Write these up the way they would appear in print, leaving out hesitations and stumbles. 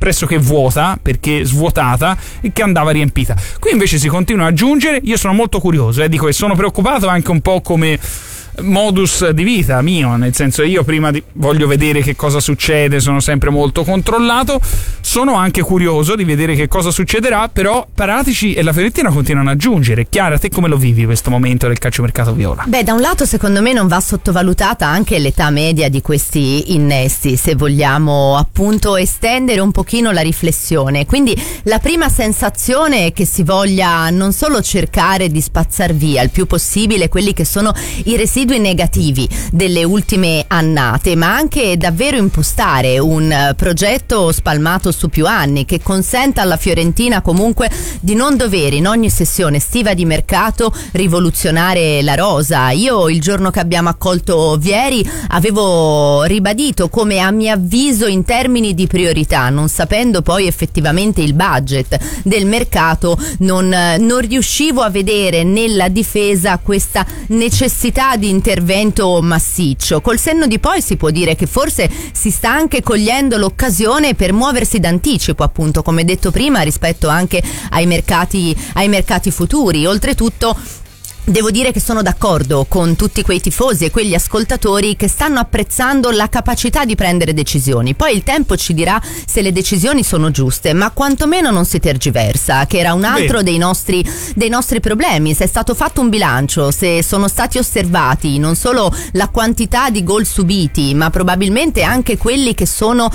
pressoché vuota, perché svuotata, e che andava riempita. Qui invece si continua ad aggiungere. Io sono molto curioso, dico, e sono preoccupato anche un po' come modus di vita mio, nel senso, io voglio vedere che cosa succede, sono sempre molto controllato, sono anche curioso di vedere che cosa succederà, però Paratici e la Fiorentina continuano ad aggiungere. Chiara, te come lo vivi questo momento del calciomercato viola? Beh, da un lato secondo me non va sottovalutata anche l'età media di questi innesti, se vogliamo appunto estendere un pochino la riflessione. Quindi la prima sensazione è che si voglia non solo cercare di spazzar via il più possibile quelli che sono i residui negativi delle ultime annate, ma anche davvero impostare un progetto spalmato su più anni che consenta alla Fiorentina comunque di non dover in ogni sessione estiva di mercato rivoluzionare la rosa. Io il giorno che abbiamo accolto Vieri avevo ribadito come, a mio avviso, in termini di priorità, non sapendo poi effettivamente il budget del mercato, non riuscivo a vedere nella difesa questa necessità di intervento massiccio. Col senno di poi si può dire che forse si sta anche cogliendo l'occasione per muoversi d'anticipo, appunto, come detto prima, rispetto anche ai mercati futuri. Oltretutto devo dire che sono d'accordo con tutti quei tifosi e quegli ascoltatori che stanno apprezzando la capacità di prendere decisioni. Poi il tempo ci dirà se le decisioni sono giuste, ma quantomeno non si tergiversa, che era un altro dei nostri problemi. Se è stato fatto un bilancio, se sono stati osservati non solo la quantità di gol subiti, ma probabilmente anche quelli che sono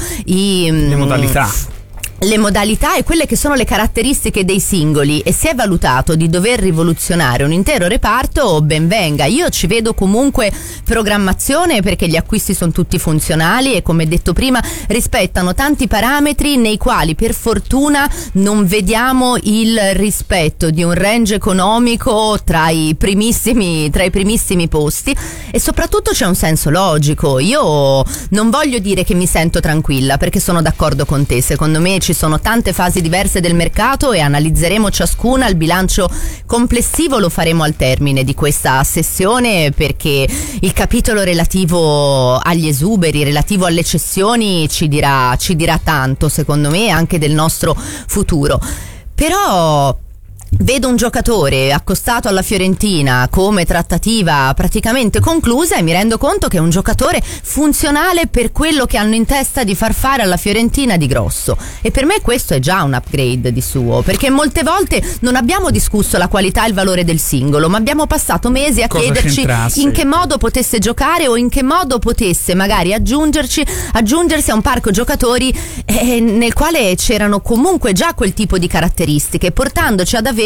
le modalità e quelle che sono le caratteristiche dei singoli, e si è valutato di dover rivoluzionare un intero reparto, ben venga. Io ci vedo comunque programmazione, perché gli acquisti sono tutti funzionali e, come detto prima, rispettano tanti parametri nei quali per fortuna non vediamo il rispetto di un range economico tra i primissimi posti, e soprattutto c'è un senso logico. Io non voglio dire che mi sento tranquilla, perché sono d'accordo con te, secondo me ci sono tante fasi diverse del mercato e analizzeremo ciascuna. Il bilancio complessivo lo faremo al termine di questa sessione, perché il capitolo relativo agli esuberi, relativo alle cessioni ci dirà tanto, secondo me, anche del nostro futuro. Però vedo un giocatore accostato alla Fiorentina come trattativa praticamente conclusa, e mi rendo conto che è un giocatore funzionale per quello che hanno in testa di far fare alla Fiorentina di grosso, e per me questo è già un upgrade di suo, perché molte volte non abbiamo discusso la qualità e il valore del singolo, ma abbiamo passato mesi a chiederci in che modo potesse giocare o in che modo potesse magari aggiungersi a un parco giocatori nel quale c'erano comunque già quel tipo di caratteristiche, portandoci ad avere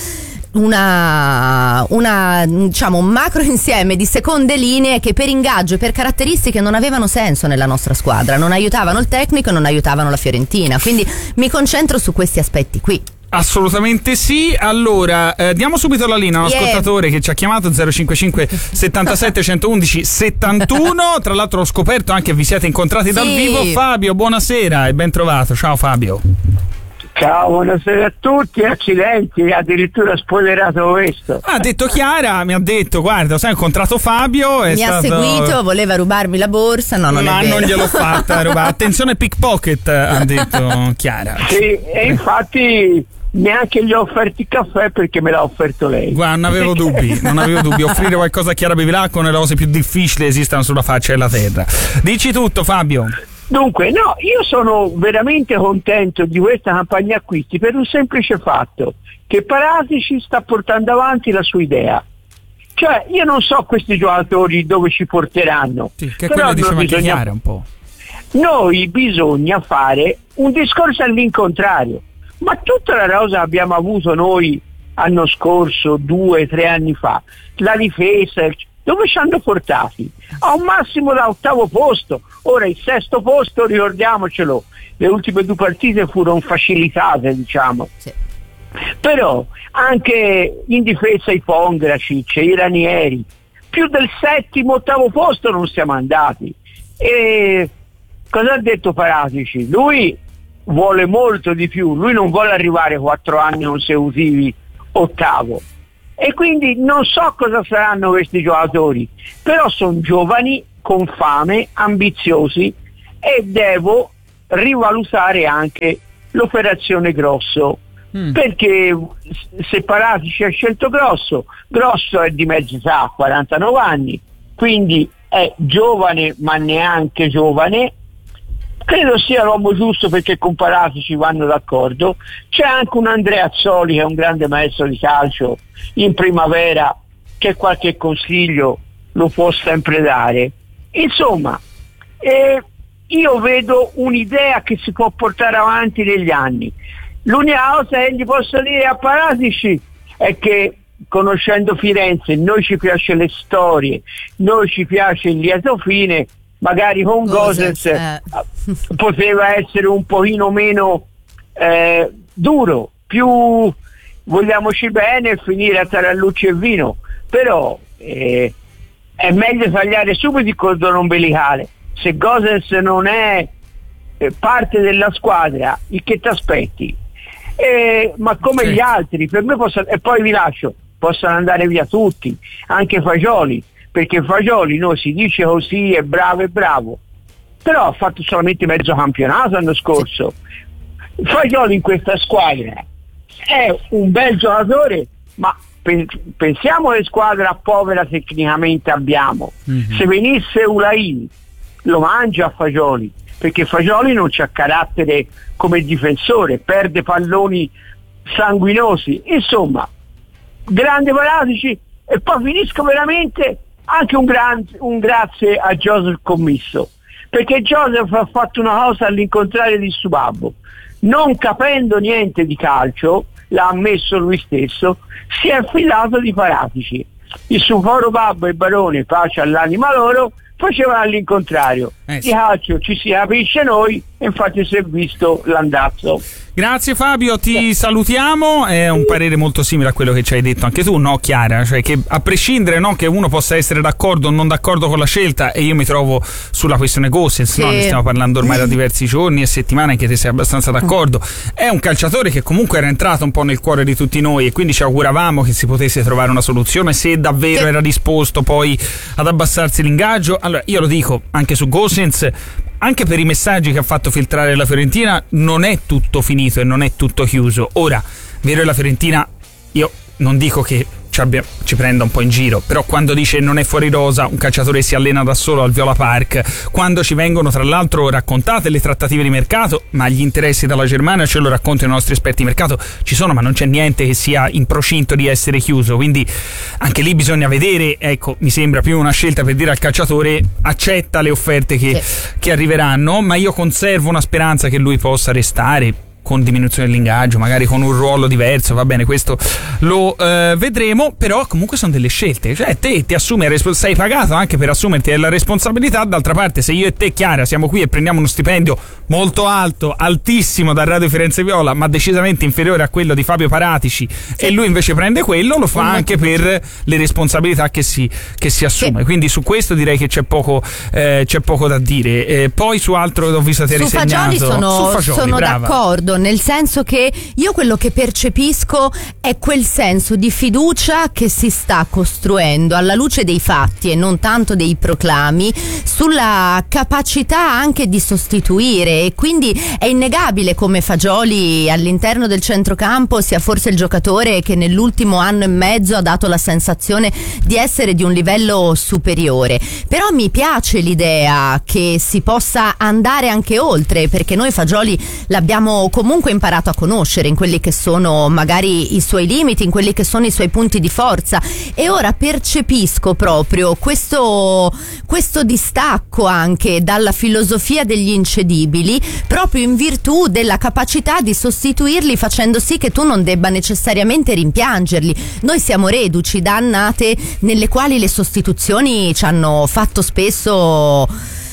diciamo un macro insieme di seconde linee che per ingaggio e per caratteristiche non avevano senso nella nostra squadra, non aiutavano il tecnico e non aiutavano la Fiorentina, quindi mi concentro su questi aspetti qui. Assolutamente sì. Allora diamo subito la linea a un ascoltatore che ci ha chiamato 055 77 111 71. Tra l'altro ho scoperto anche che vi siete incontrati dal vivo. Fabio, buonasera e ben trovato. Ciao Fabio. Ciao, buonasera a tutti. Accidenti, addirittura spoilerato questo. Ha detto Chiara, mi ha detto, guarda, sai, ho incontrato Fabio, ha seguito, voleva rubarmi la borsa, non è vero. Non gliel'ho fatta rubare. Attenzione pickpocket, ha detto Chiara. Sì, e infatti neanche gli ho offerti il caffè, perché me l'ha offerto lei. Guarda, non avevo dubbi. Offrire qualcosa a Chiara Bevilacqua è una delle cose più difficili che esistano sulla faccia della terra. Dici tutto, Fabio. Dunque, no, io sono veramente contento di questa campagna acquisti per un semplice fatto, che Paratici sta portando avanti la sua idea. Cioè, io non so questi giocatori dove ci porteranno. Sì, che quello diceva anche Chiara un po'. Noi bisogna fare un discorso all'incontrario. Ma tutta la rosa abbiamo avuto noi l'anno scorso, 2-3 anni fa, la difesa, dove ci hanno portati? A un massimo da 8° posto. Ora il 6° posto, ricordiamocelo, le ultime 2 partite furono facilitate, diciamo. Sì. Però anche in difesa i Pongracic, i Ranieri, più del 7° posto non siamo andati. E cosa ha detto Paratici? Lui vuole molto di più, lui non vuole arrivare 4 anni consecutivi 8°. E quindi non so cosa saranno questi giocatori, però sono giovani, con fame, ambiziosi, e devo rivalutare anche l'operazione Grosso. Perché se Paratici ha scelto Grosso è di mezza età, 49 anni, quindi è giovane ma neanche giovane, credo sia l'uomo giusto perché con Paratici vanno d'accordo. C'è anche un Andrea Azzoli che è un grande maestro di calcio in primavera, che qualche consiglio lo può sempre dare. Insomma, io vedo un'idea che si può portare avanti negli anni. L'unica cosa che gli posso dire a Paratici è che, conoscendo Firenze, noi ci piace le storie, noi ci piace il lieto fine, magari con Gosens poteva essere un pochino meno duro, più vogliamoci bene e finire a tarallucci e vino, però è meglio tagliare subito il cordone ombelicale. Se Gosens non è parte della squadra, il che ti aspetti? Ma come gli altri, per me e poi vi lascio, possono andare via tutti, anche Fagioli, perché Fagioli si dice così, è bravo, però ha fatto solamente mezzo campionato l'anno scorso. Fagioli in questa squadra è un bel giocatore, ma pensiamo che squadra povera tecnicamente abbiamo. Se venisse Ulaini lo mangia a Fagioli, perché Fagioli non c'ha carattere come difensore, perde palloni sanguinosi. Insomma, grande Paratici. E poi finisco veramente anche un grazie a Joseph Commisso, perché Joseph ha fatto una cosa all'incontrario di suo babbo, non capendo niente di calcio, l'ha ammesso lui stesso, si è affidato di Paratici. Il suo caro babbo e Barone, pace all'anima loro, facevano all'incontrario. Di calcio ci si capisce noi, e infatti si è visto l'andazzo. Grazie Fabio, ti salutiamo. È un parere molto simile a quello che ci hai detto anche tu, no Chiara? Cioè che a prescindere che uno possa essere d'accordo o non d'accordo con la scelta, e io mi trovo sulla questione Gosens, sì. Ne stiamo parlando ormai da diversi giorni e settimane, anche te sei abbastanza d'accordo. È un calciatore che comunque era entrato un po' nel cuore di tutti noi, e quindi ci auguravamo che si potesse trovare una soluzione, se davvero era disposto poi ad abbassarsi l'ingaggio. Allora io lo dico anche su Gosens, anche per i messaggi che ha fatto filtrare la Fiorentina, non è tutto finito e non è tutto chiuso. Ora, vero, la Fiorentina, io non dico che ci prenda un po' in giro, però quando dice non è fuori rosa un calciatore si allena da solo al Viola Park, quando ci vengono tra l'altro raccontate le trattative di mercato, ma gli interessi dalla Germania ce lo raccontano i nostri esperti di mercato, ci sono, ma non c'è niente che sia in procinto di essere chiuso, quindi Anche lì bisogna vedere, ecco, mi sembra più una scelta per dire al calciatore accetta le offerte che arriveranno, ma io conservo una speranza che lui possa restare con diminuzione dell'ingaggio, magari con un ruolo diverso, va bene, questo lo vedremo, però comunque sono delle scelte, cioè te ti assumi sei pagato anche per assumerti la responsabilità. D'altra parte, se io e te, Chiara, siamo qui e prendiamo uno stipendio molto alto, altissimo da Radio Firenze Viola, ma decisamente inferiore a quello di Fabio Paratici, e lui invece prende quello, lo fa anche per le responsabilità che si assume, quindi su questo direi che c'è poco da dire. Poi su altro ho visto te risegnato su Fagioli sono d'accordo, nel senso che io quello che percepisco è quel senso di fiducia che si sta costruendo alla luce dei fatti e non tanto dei proclami sulla capacità anche di sostituire, e quindi è innegabile come Fagioli all'interno del centrocampo sia forse il giocatore che nell'ultimo anno e mezzo ha dato la sensazione di essere di un livello superiore, però mi piace l'idea che si possa andare anche oltre, perché noi Fagioli l'abbiamo comunque imparato a conoscere in quelli che sono magari i suoi limiti, in quelli che sono i suoi punti di forza, e ora percepisco proprio questo distacco anche dalla filosofia degli incedibili, proprio in virtù della capacità di sostituirli, facendo sì che tu non debba necessariamente rimpiangerli. Noi siamo reduci da annate nelle quali le sostituzioni ci hanno fatto spesso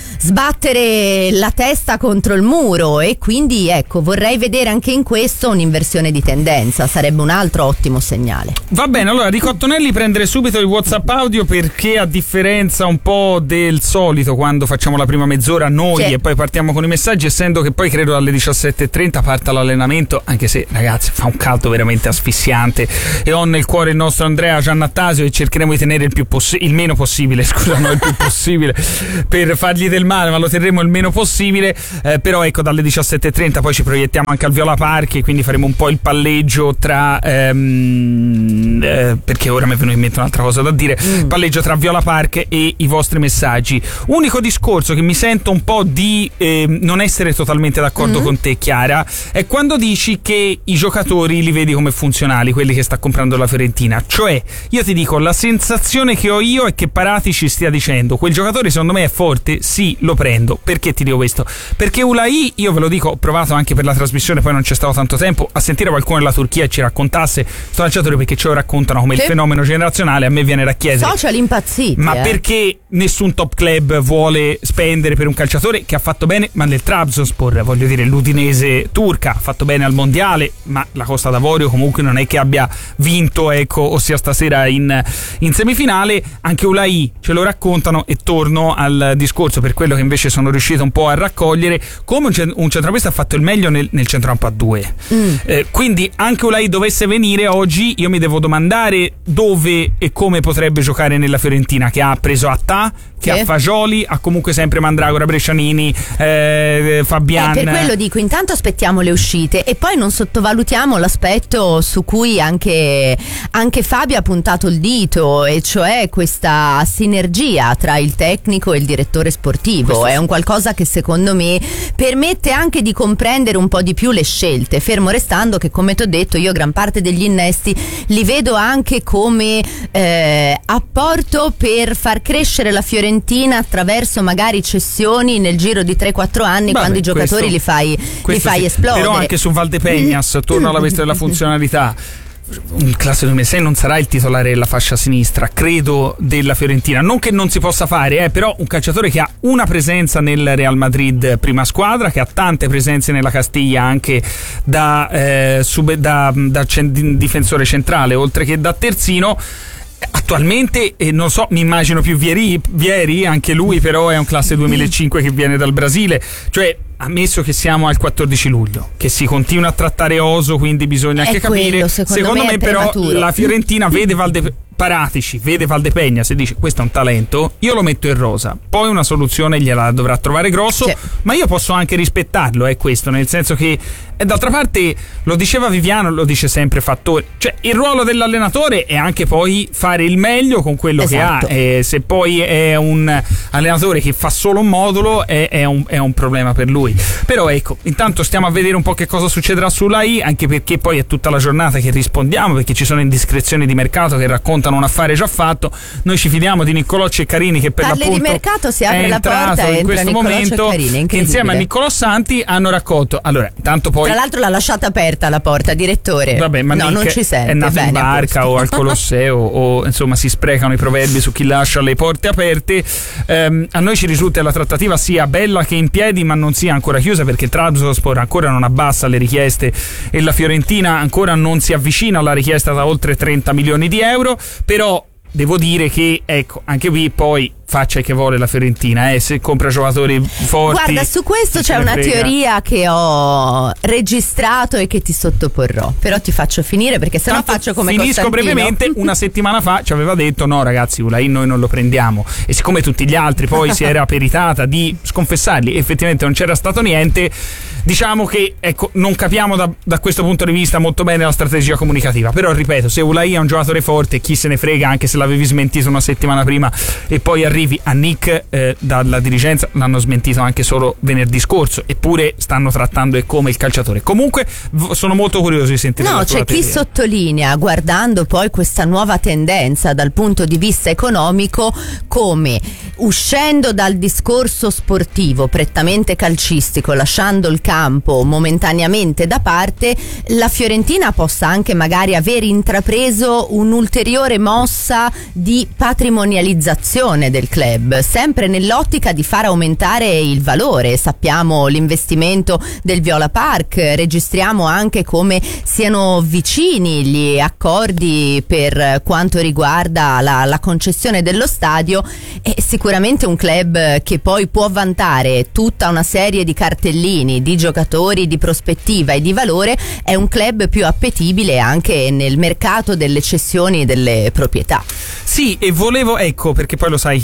sbattere la testa contro il muro, e quindi ecco, vorrei vedere anche in questo un'inversione di tendenza, sarebbe un altro ottimo segnale. Va bene, allora Ricottonelli, prendere subito il WhatsApp audio, perché a differenza un po' del solito quando facciamo la prima mezz'ora noi e poi partiamo con i messaggi, essendo che poi credo alle 17:30 parta l'allenamento, anche se ragazzi fa un caldo veramente asfissiante e ho nel cuore il nostro Andrea Giannattasio, e cercheremo di tenere il meno possibile, il più possibile per fargli del male, ma lo terremo il meno possibile, però ecco, dalle 17:30 poi ci proiettiamo anche al Viola Park e quindi faremo un po' il palleggio tra perché ora mi è venuto in mente un'altra cosa da dire, palleggio tra Viola Park e i vostri messaggi. Unico discorso che mi sento un po' di non essere totalmente d'accordo con te, Chiara, è quando dici che i giocatori li vedi come funzionali, quelli che sta comprando la Fiorentina. Cioè, io ti dico, la sensazione che ho io è che Parati ci stia dicendo: quel giocatore secondo me è forte, sì, lo prendo. Perché ti dico questo? Perché Ulai, io ve lo dico, ho provato anche per la trasmissione, poi non c'è stato tanto tempo a sentire qualcuno della Turchia e ci raccontasse sto calciatore, perché ce lo raccontano come il fenomeno generazionale. A me viene da chiedere: social impazziti, ma perché nessun top club vuole spendere per un calciatore che ha fatto bene, ma nel Trabzonspor, voglio dire, l'Udinese turca ha fatto bene al mondiale, ma la Costa d'Avorio comunque non è che abbia vinto, ecco, ossia stasera in semifinale. Anche Ulai ce lo raccontano, e torno al discorso per quello che invece sono riuscito un po' a raccogliere, come un centrocampista ha fatto il meglio nel centrocampo a due. Quindi anche Ulai dovesse venire oggi, io mi devo domandare dove e come potrebbe giocare nella Fiorentina, che ha preso Attà, che ha Fagioli, ha comunque sempre Mandragora, Brescianini, Fabian. Per quello dico, intanto aspettiamo le uscite e poi non sottovalutiamo l'aspetto su cui anche Fabio ha puntato il dito, e cioè questa sinergia tra il tecnico e il direttore sportivo. È un qualcosa che secondo me permette anche di comprendere un po' di più le scelte, fermo restando che, come ti ho detto, io gran parte degli innesti li vedo anche come apporto per far crescere la Fiorentina attraverso magari cessioni nel giro di 3-4 anni. Quando i giocatori li fai esplodere. Però anche su Valdepegnas, torno alla questione della funzionalità, un classe 2006 non sarà il titolare della fascia sinistra, credo, della Fiorentina. Non che non si possa fare, però un calciatore che ha una presenza nel Real Madrid prima squadra, che ha tante presenze nella Castiglia anche da difensore centrale oltre che da terzino. Attualmente non so, mi immagino più Vieri, anche lui però è un classe 2005 che viene dal Brasile. Cioè, ammesso che siamo al 14 luglio, che si continua a trattare Oso, quindi bisogna anche capire. Secondo me però la Fiorentina vede Paratici, vede Valdepegnas e dice: questo è un talento, io lo metto in rosa. Poi una soluzione gliela dovrà trovare Grosso, ma io posso anche rispettarlo, è questo, nel senso che d'altra parte, lo diceva Viviano, lo dice sempre Fattori, cioè il ruolo dell'allenatore è anche poi fare il meglio con quello che ha, e se poi è un allenatore che fa solo un modulo è un problema per lui. Però ecco, intanto stiamo a vedere un po' che cosa succederà sull'AI, anche perché poi è tutta la giornata che rispondiamo, perché ci sono indiscrezioni di mercato che raccontano un affare già fatto. Noi ci fidiamo di Niccolò Ceccarini, che per l'appunto di mercato si apre la porta in questo momento, che insieme a Niccolò Santi hanno raccolto. Allora, intanto poi, tra l'altro, l'ha lasciata aperta la porta, direttore. Vabbè, ma no, non ci sente. È nato bene, in barca o al Colosseo, o insomma si sprecano i proverbi su chi lascia le porte aperte. A noi ci risulta che la trattativa sia bella che in piedi, ma non sia ancora chiusa, perché il Trabzonspor ancora non abbassa le richieste e la Fiorentina ancora non si avvicina alla richiesta da oltre 30 milioni di euro. Però devo dire che, ecco, anche qui poi faccia che vuole la Fiorentina, se compra giocatori forti. Guarda, su questo c'è una teoria che ho registrato e che ti sottoporrò, però ti faccio finire, perché sennò faccio come finisco Costantino. Brevemente. Una settimana fa ci aveva detto: no ragazzi, Ulai noi non lo prendiamo, e siccome tutti gli altri poi si era peritata di sconfessarli, effettivamente non c'era stato niente. Diciamo che, ecco, non capiamo da questo punto di vista molto bene la strategia comunicativa. Però ripeto, se Ulai è un giocatore forte, chi se ne frega, anche se l'avevi smentito una settimana prima e poi arrivi a Nick dalla dirigenza, l'hanno smentito anche solo venerdì scorso, eppure stanno trattando e come il calciatore. Comunque sono molto curioso di sentire la tua c'è chi sottolinea, guardando poi questa nuova tendenza dal punto di vista economico, come uscendo dal discorso sportivo prettamente calcistico, lasciando il campo momentaneamente da parte, la Fiorentina possa anche magari aver intrapreso un'ulteriore mossa di patrimonializzazione del club, sempre nell'ottica di far aumentare il valore. Sappiamo l'investimento del Viola Park, registriamo anche come siano vicini gli accordi per quanto riguarda la concessione dello stadio. È sicuramente un club che poi può vantare tutta una serie di cartellini, di giocatori, di prospettiva e di valore. È un club più appetibile anche nel mercato delle cessioni e delle proprietà. Sì, e volevo, ecco, perché poi lo sai che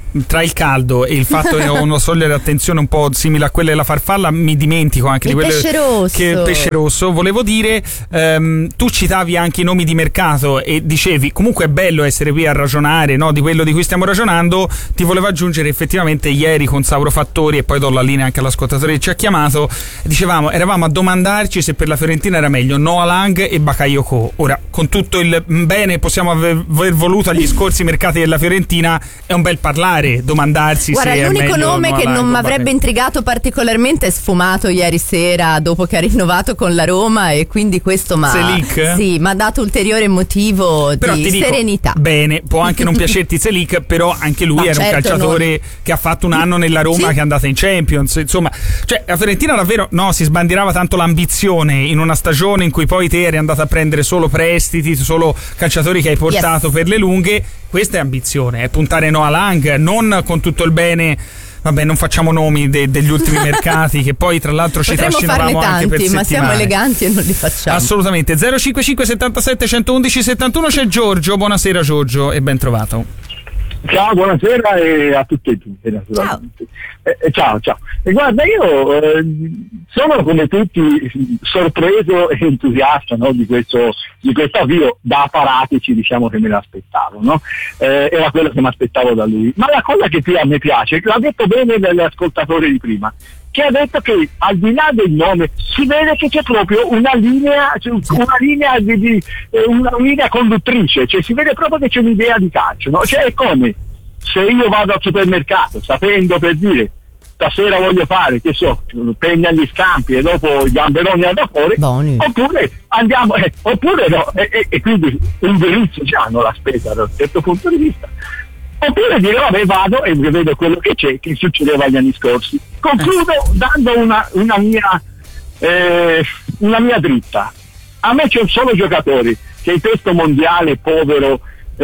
tra il caldo e il fatto che ho una soglia di attenzione un po' simile a quella della farfalla, mi dimentico anche di quelle che il pesce rosso. Volevo dire, tu citavi anche i nomi di mercato e dicevi comunque è bello essere qui a ragionare, no, di quello di cui stiamo ragionando. Ti volevo aggiungere, effettivamente ieri con Sauro Fattori, e poi do la linea anche all'ascoltatore che ci ha chiamato, dicevamo, eravamo a domandarci se per la Fiorentina era meglio Noah Lang e Bakayoko. Ora, con tutto il bene possiamo aver voluto agli scorsi mercati della Fiorentina, è un bel parlare, domandarsi. Guarda, se l'unico è meglio nome che non mi avrebbe intrigato particolarmente è sfumato ieri sera dopo che ha rinnovato con la Roma, e quindi questo Selic? Sì, mi ha dato ulteriore motivo però di serenità. Bene, può anche non piacerti Selic, però anche lui era un calciatore che ha fatto un anno nella Roma, che è andata in Champions, insomma, cioè la Fiorentina davvero si sbandierava tanto l'ambizione in una stagione in cui poi te eri andato a prendere solo prestiti, solo calciatori che hai portato per le lunghe. Questa è ambizione, è puntare Noah Lang, non con tutto il bene. Vabbè, non facciamo nomi degli ultimi mercati, che poi tra l'altro ci trascinavamo anche per settimane. Ma siamo eleganti e non li facciamo. Assolutamente. 055 77 111 71 c'è Giorgio. Buonasera Giorgio e ben trovato. Ciao, buonasera e a tutti e tutte, naturalmente. Ciao. E guarda, io sono come tutti sorpreso e entusiasta, no, di questo avvio da aparatici, diciamo, che me l'aspettavo, no? Era quello che mi aspettavo da lui. Ma la cosa che più a me piace, l'ha detto bene l'ascoltatore di prima, che ha detto che al di là del nome si vede che c'è proprio una linea conduttrice, cioè si vede proprio che c'è un'idea di calcio, no? Cioè è come se io vado al supermercato sapendo, per dire, stasera voglio fare, che so, penny agli scampi e dopo i gamberoni al vapore, oppure andiamo, oppure no, e quindi indirizzo già la spesa da un certo punto di vista. Oppure dire vabbè, vado e vedo quello che c'è, che succedeva gli anni scorsi. Concludo dando una mia dritta. A me c'è un solo giocatore che in questo mondiale povero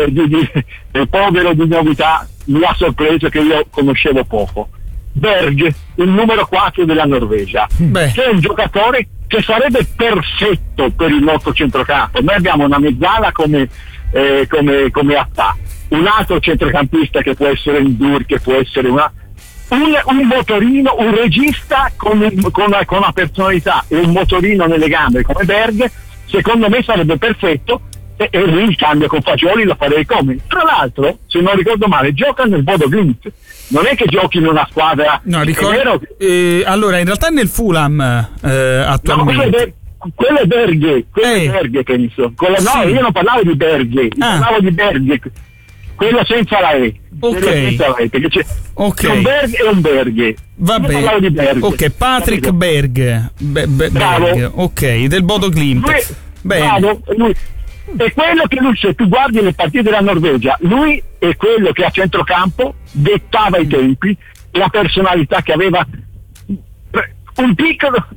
di novità mi ha sorpreso, che io conoscevo poco. Berg, il numero 4 della Norvegia, che è un giocatore che sarebbe perfetto per il nostro centrocampo. Noi abbiamo una mezzala come attacco, un altro centrocampista che può essere un Dur, che può essere un motorino, un regista con una personalità e un motorino nelle gambe come Berg. Secondo me sarebbe perfetto, e lì il cambio con Fagioli lo farei come. Tra l'altro, se non ricordo male, gioca nel Bodo Glimt, non è che giochi in una squadra. No, allora in realtà è nel Fulham attualmente. No, quello è Berghe, penso. No, io non parlavo di Berghe, parlavo di Berghe, quello senza la E. Perché c'è un Berg e un Berghe. Vabbè. Parlavo di Berghe. Ok, Patrick Berg. Bravo. Berg. Ok, del Bodo Glimt. Bravo, lui è quello che se tu guardi le partite della Norvegia, lui è quello che a centrocampo dettava i tempi, la personalità che aveva, un piccolo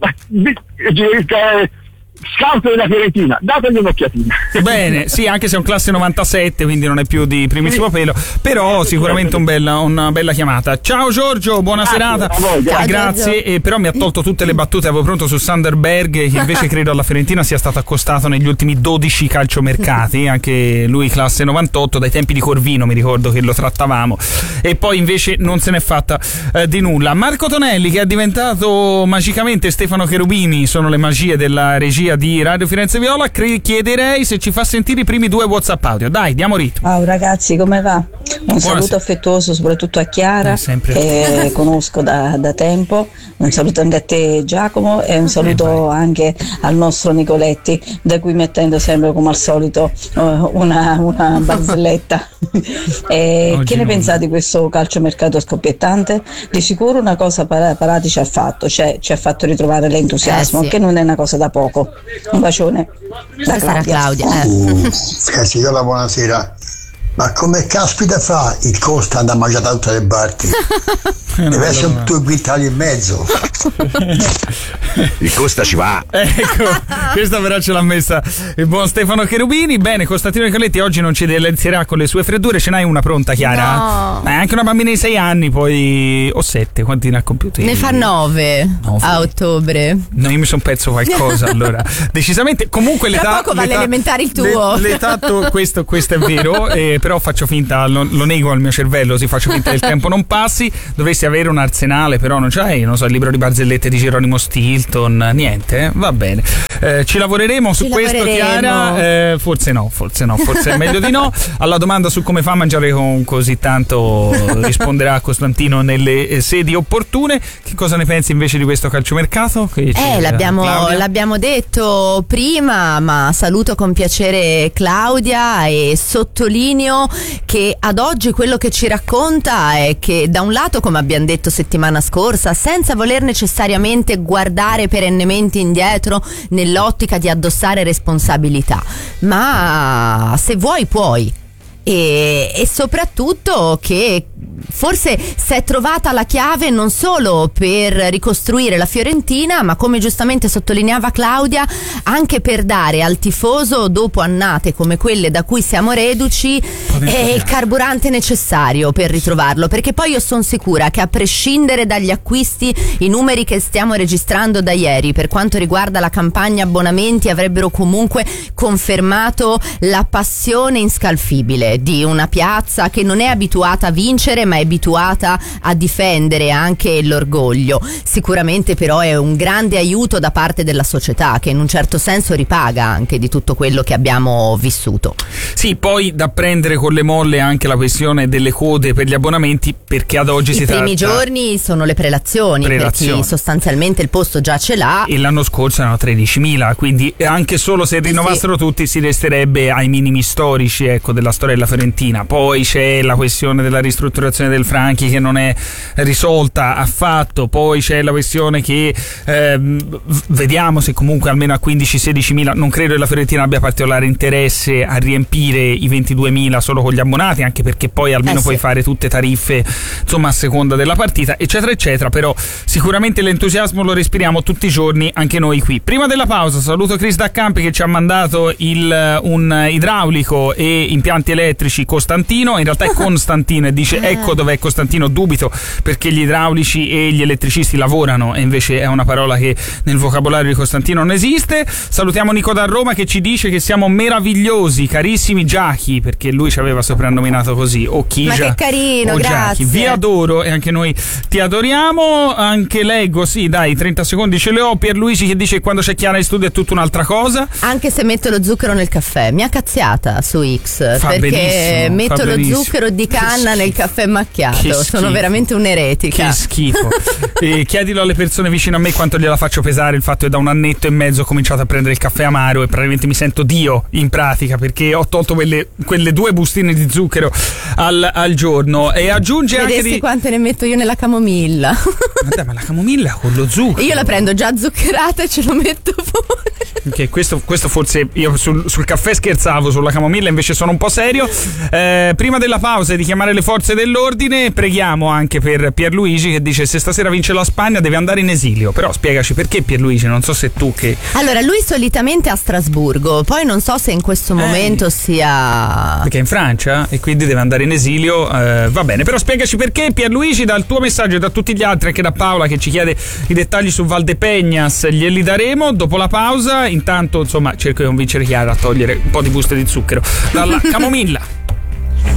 scout della Fiorentina, dategli un'occhiatina. Bene, sì, anche se è un classe 97, quindi non è più di primissimo pelo, però sicuramente una bella chiamata. Ciao Giorgio, buona serata. Grazie. Però mi ha tolto tutte le battute, avevo pronto su Sanderberg, che invece credo alla Fiorentina sia stato accostato negli ultimi 12 calciomercati, anche lui classe 98, dai tempi di Corvino mi ricordo che lo trattavamo, e poi invece non se n'è fatta di nulla. Marco Tonelli, che è diventato magicamente Stefano Cherubini, sono le magie della regia di Radio Firenze Viola. Chiederei se ci fa sentire i primi 2 WhatsApp audio. Dai, diamo ritmo. Ciao ragazzi, come va? Un saluto affettuoso soprattutto a Chiara, che conosco da tempo. Un saluto anche a te Giacomo, e un saluto anche al nostro Nicoletti, da cui mettendo sempre come al solito una barzelletta. Che ne pensate di questo calciomercato scoppiettante? Di sicuro una cosa Parati ci ha fatto, cioè ci ha fatto ritrovare l'entusiasmo, che non è una cosa da poco. Un bacione da Claudia. Viola, buonasera. Ma come caspita fa il Costa da mangiare tutte le barche? Deve essere 2 quintali e mezzo. Il costa ci va. Ecco, questa però ce l'ha messa il buon Stefano Cherubini. Bene, Costantino Nicoletti oggi non ci delizierà con le sue freddure. Ce n'hai una pronta, Chiara? No. Anche una bambina di 6 anni, poi o 7, quanti ne ha compiuti? Ne fa 9 a ottobre. No, io mi sono perso qualcosa allora. Decisamente. Comunque l'età. Tra poco va all'elementare il tuo. L'età, questo è vero, però faccio finta, lo nego al mio cervello, faccio finta che il tempo non passi. Dovresti avere un arsenale, però non c'hai, non so, il libro di barzellette di Geronimo Stilton, niente, va bene. Ci lavoreremo su questo, Chiara? Forse no, forse è meglio di no. Alla domanda su come fa a mangiare con così tanto risponderà Costantino nelle sedi opportune. Che cosa ne pensi invece di questo calciomercato? L'abbiamo detto prima, ma saluto con piacere Claudia e sottolineo che ad oggi quello che ci racconta è che da un lato, come abbiamo detto settimana scorsa, senza voler necessariamente guardare perennemente indietro nell'ottica di addossare responsabilità, ma se vuoi puoi. E soprattutto che forse si è trovata la chiave non solo per ricostruire la Fiorentina, ma come giustamente sottolineava Claudia, anche per dare al tifoso, dopo annate come quelle da cui siamo reduci, il carburante necessario per ritrovarlo, perché poi io sono sicura che a prescindere dagli acquisti, i numeri che stiamo registrando da ieri per quanto riguarda la campagna abbonamenti avrebbero comunque confermato la passione inscalfibile di una piazza che non è abituata a vincere, ma è abituata a difendere anche l'orgoglio. Sicuramente però è un grande aiuto da parte della società, che in un certo senso ripaga anche di tutto quello che abbiamo vissuto. Sì, poi da prendere con le molle anche la questione delle code per gli abbonamenti, perché ad oggi i primi giorni sono le prelazioni, per chi sostanzialmente il posto già ce l'ha, e l'anno scorso erano 13.000, quindi anche solo se rinnovassero tutti si resterebbe ai minimi storici, ecco, della storia della Fiorentina. Poi c'è la questione della ristrutturazione del Franchi che non è risolta affatto, poi c'è la questione che vediamo se comunque almeno a 15-16.000, non credo che la Fiorentina abbia particolare interesse a riempire i 22.000 solo con gli abbonati, anche perché poi almeno puoi fare tutte tariffe insomma a seconda della partita, eccetera eccetera. Però sicuramente l'entusiasmo lo respiriamo tutti i giorni anche noi qui. Prima della pausa saluto Chris Daccampi che ci ha mandato un idraulico e impianti elettrici Costantino, in realtà è Constantino, e dice ecco dov'è Costantino, dubito perché gli idraulici e gli elettricisti lavorano, e invece è una parola che nel vocabolario di Costantino non esiste. Salutiamo Nico da Roma che ci dice che siamo meravigliosi, carissimi Giachi, perché lui ci aveva soprannominato così, o Chigia, ma che carino, grazie. Vi adoro e anche noi ti adoriamo. Anche leggo, sì dai, 30 secondi ce le ho. Pierluigi che dice che quando c'è Chiara in studio è tutta un'altra cosa, anche se metto lo zucchero nel caffè. Mi ha cazziata su X perché metto lo zucchero di canna nel caffè macchiato, sono veramente un'eretica. Che schifo. Chiedilo alle persone vicino a me quanto gliela faccio pesare il fatto che da 1 annetto e mezzo ho cominciato a prendere il caffè amaro e praticamente mi sento Dio in pratica, perché ho tolto quelle 2 bustine di zucchero al giorno. E aggiunge anche quante ne metto io nella camomilla. Ma la camomilla con lo zucchero io la prendo già zuccherata e ce lo metto fuori. Okay, questo forse io sul caffè scherzavo, sulla camomilla invece sono un po' serio. Prima della pausa e di chiamare le forze dell'ordine, preghiamo anche per Pierluigi che dice se stasera vince la Spagna deve andare in esilio. Però spiegaci perché Pierluigi, non so se tu che... Allora lui solitamente a Strasburgo, poi non so se in questo momento sia... Perché è in Francia e quindi deve andare in esilio, va bene, però spiegaci perché Pierluigi, dal tuo messaggio e da tutti gli altri, anche da Paola che ci chiede i dettagli su Valdepeñas, glieli daremo dopo la pausa. Intanto insomma cerco di convincere Chiara a togliere un po' di buste di zucchero dalla camomilla.